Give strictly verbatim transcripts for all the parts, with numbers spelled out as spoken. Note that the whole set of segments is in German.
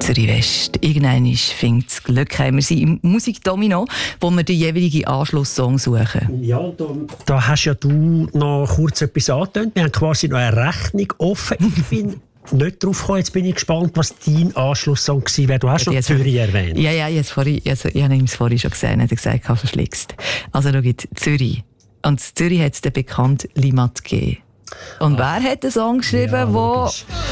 Zürich West. Irgendwann findet das Glück heim. Wir sind im Musikdomino, wo wir den jeweiligen Anschlusssong suchen. Ja, da, da hast ja du noch kurz etwas angetönt. Wir haben quasi noch eine Rechnung offen. Ich bin nicht drauf gekommen. Jetzt bin ich gespannt, was dein Anschlusssong war. Du hast noch Zürich erwähnt. Ja, ja, ich habe also, es vorhin schon gesehen. Ich habe gesagt, ich habe verschlixt. Also schau jetzt, Zürich. Und in Zürich hat es den bekannten Limat gegeben. Und Ach. wer hat den Song geschrieben, ja, wo...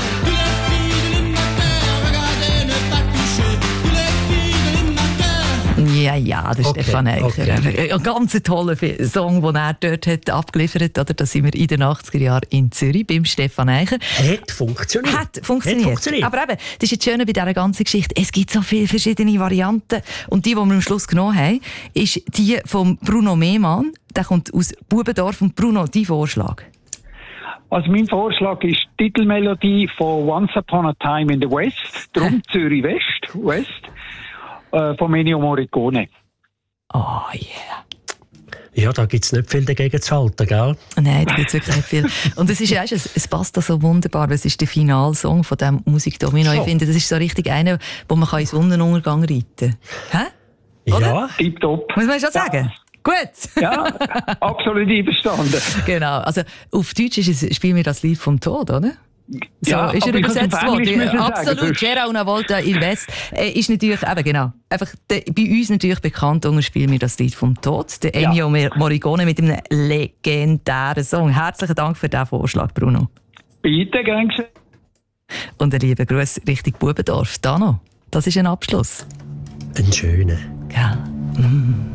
Ja, ja, das ist okay, Stefan Eicher. Okay. Ein ganz toller Song, den er dort hat abgeliefert hat. Da sind wir in den achtziger Jahren in Zürich beim Stefan Eicher. Hat funktioniert. Hat funktioniert. Hat funktioniert. Aber eben, das ist jetzt schön bei dieser ganzen Geschichte. Es gibt so viele verschiedene Varianten. Und die, die wir am Schluss genommen haben, ist die von Bruno Mehmann. Der kommt aus Bubendorf. Und Bruno, dein Vorschlag? Also mein Vorschlag ist die Titelmelodie von Once Upon a Time in the West. Drum Zürich West. West. Von Ennio Morricone. Oh yeah. Ja, da gibt es nicht viel dagegen zu halten, gell? Nein, da gibt es wirklich nicht viel. Und es, ist, ja, es, es passt da so wunderbar, weil es ist der Finalsong von diesem Musikdomino. So. Ich finde, das ist so richtig einer, wo man in Sonnenuntergang reiten kann. Hä? Oder? Ja. Tipptopp. Muss man schon sagen? Ja. Gut. Ja, absolut einverstanden. Genau. Also, auf Deutsch ist es, spielen wir das Lied vom Tod, oder? So ja, ist er übersetzt worden. Absolut. C'era una volta il West äh, ist natürlich, eben genau, einfach de, bei uns natürlich bekannt, und spielen wir das Lied vom Tod. Der Ennio ja. Morricone mit einem legendären Song. Herzlichen Dank für diesen Vorschlag, Bruno. Bitte, gern geschehen. Und einen lieben Gruß Richtung Bubendorf. Dano, das ist ein Abschluss. Ein schöner. Ja. Mm.